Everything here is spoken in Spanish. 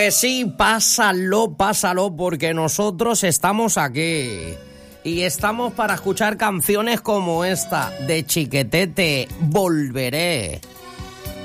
Pues sí, pásalo, porque nosotros estamos aquí. Y estamos para escuchar canciones como esta de Chiquetete, Volveré.